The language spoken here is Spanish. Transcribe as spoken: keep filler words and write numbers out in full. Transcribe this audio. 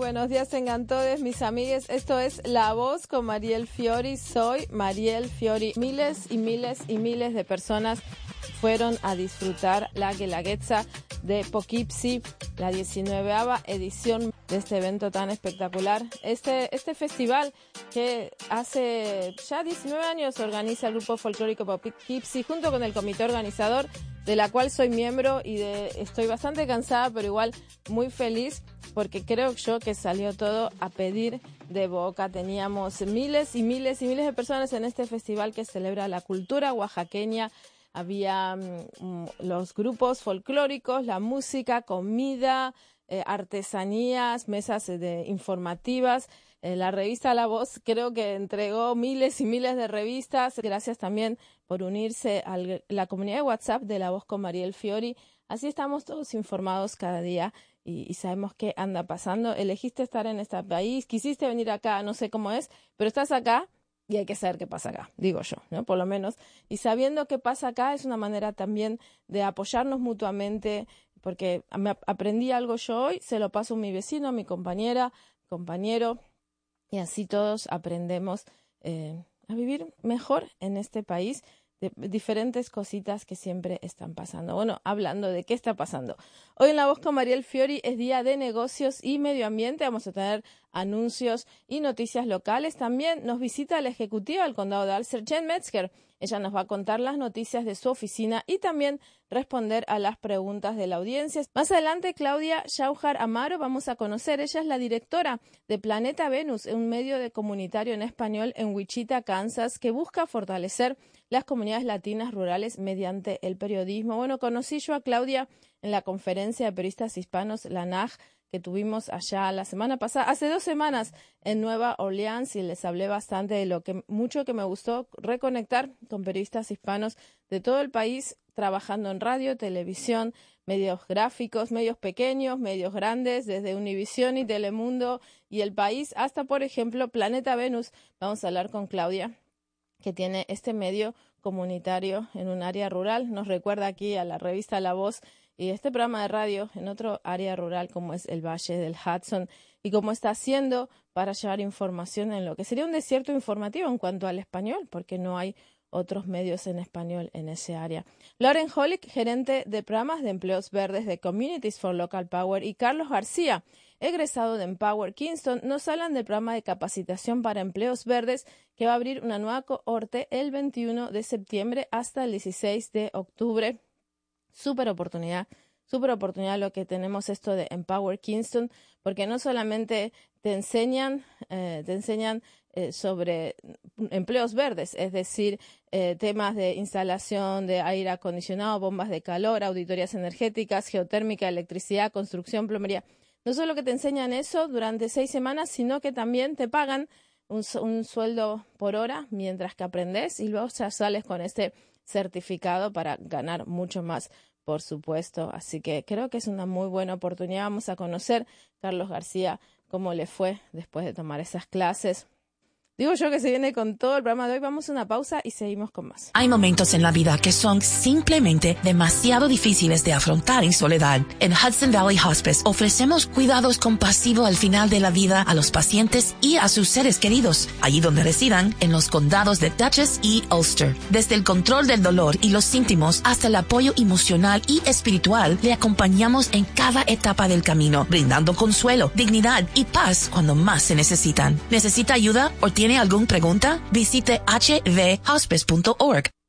buenos días, tengan todos mis amigues. Esto es La Voz con Mariel Fiori. Soy Mariel Fiori. Miles y miles y miles de personas fueron a disfrutar la Guelaguetza de Poughkeepsie, la diecinueava edición de este evento tan espectacular. Este, este festival que hace ya diecinueve años organiza el grupo folclórico Poughkeepsie junto con el comité organizador, de la cual soy miembro y de, estoy bastante cansada, pero igual muy feliz, porque creo yo que salió todo a pedir de boca. Teníamos miles y miles y miles de personas en este festival que celebra la cultura oaxaqueña. Había um, los grupos folclóricos, la música, comida, eh, artesanías, mesas de informativas. Eh, la revista La Voz creo que entregó miles y miles de revistas. Gracias también por unirse a la comunidad de WhatsApp de La Voz con Mariel Fiori. Así estamos todos informados cada día y, y sabemos qué anda pasando. Elegiste estar en este país, quisiste venir acá, no sé cómo es, pero estás acá. Y hay que saber qué pasa acá, digo yo, ¿no? Por lo menos. Y sabiendo qué pasa acá es una manera también de apoyarnos mutuamente, porque aprendí algo yo hoy, se lo paso a mi vecino, a mi compañera, compañero, y así todos aprendemos eh, a vivir mejor en este país, de diferentes cositas que siempre están pasando. Bueno, hablando de qué está pasando. Hoy en La Voz con Mariel Fiori es día de negocios y medio ambiente. Vamos a tener anuncios y noticias locales. También nos visita la ejecutiva del condado de Ulster, Jen Metzger. Ella nos va a contar las noticias de su oficina y también responder a las preguntas de la audiencia. Más adelante, Claudia Shaujar Amaro vamos a conocer. Ella es la directora de Planeta Venus, un medio de comunitario en español en Wichita, Kansas, que busca fortalecer las comunidades latinas rurales mediante el periodismo. Bueno, conocí yo a Claudia en la conferencia de periodistas hispanos, la N A J, que tuvimos allá la semana pasada, hace dos semanas en Nueva Orleans, y les hablé bastante de lo que mucho que me gustó reconectar con periodistas hispanos de todo el país, trabajando en radio, televisión, medios gráficos, medios pequeños, medios grandes, desde Univisión y Telemundo y El País hasta, por ejemplo, Planeta Venus. Vamos a hablar con Claudia, que tiene este medio comunitario en un área rural. Nos recuerda aquí a la revista La Voz y este programa de radio en otro área rural como es el Valle del Hudson, y cómo está haciendo para llevar información en lo que sería un desierto informativo en cuanto al español, porque no hay otros medios en español en ese área. Lauren Holick, gerente de programas de empleos verdes de Communities for Local Power, y Carlos García, egresado de Empower Kingston, nos hablan del programa de capacitación para empleos verdes que va a abrir una nueva cohorte el veintiuno de septiembre hasta el dieciséis de octubre. Súper oportunidad, súper oportunidad lo que tenemos esto de Empower Kingston, porque no solamente te enseñan, eh, te enseñan eh, sobre empleos verdes, es decir, eh, temas de instalación de aire acondicionado, bombas de calor, auditorías energéticas, geotérmica, electricidad, construcción, plomería. No solo que te enseñan eso durante seis semanas, sino que también te pagan un, un sueldo por hora mientras que aprendes, y luego ya sales con este certificado para ganar mucho más, por supuesto. Así que creo que es una muy buena oportunidad. Vamos a conocer, Carlos García, cómo le fue después de tomar esas clases. Digo yo que se viene con todo el programa de hoy. Vamos a una pausa y seguimos con más. Hay momentos en la vida que son simplemente demasiado difíciles de afrontar en soledad. En Hudson Valley Hospice ofrecemos cuidados compasivos al final de la vida a los pacientes y a sus seres queridos, allí donde residan, en los condados de Dutchess y Ulster. Desde el control del dolor y los síntomas hasta el apoyo emocional y espiritual, le acompañamos en cada etapa del camino, brindando consuelo, dignidad y paz cuando más se necesitan. ¿Necesita ayuda o tiene alguna pregunta? Visite h v hospice punto org